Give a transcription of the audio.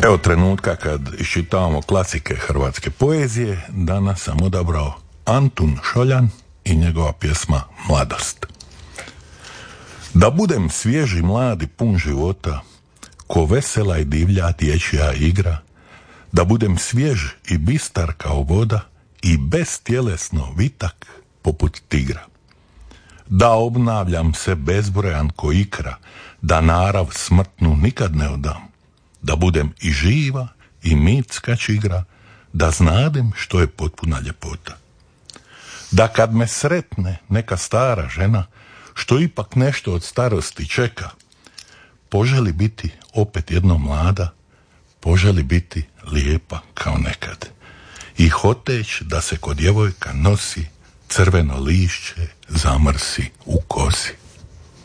Evo trenutka kad iščitavamo klasike hrvatske poezije, danas sam odabrao Antun Šoljan i njegova pjesma Mladost. Da budem svježi, mladi, pun života, ko vesela i divlja dječja igra, da budem svjež i bistar kao voda i bestjelesno vitak poput tigra. Da obnavljam se bezbrojan ko ikra, da narav smrtnu nikad ne odam, da budem i živa i mitska čigra, da znadem što je potpuna ljepota. Da kad me sretne neka stara žena, što ipak nešto od starosti čeka, poželi biti opet jednom mlada, poželi biti lijepa kao nekad. I hoteć da se kod djevojka nosi, crveno lišće zamrsi u kosi.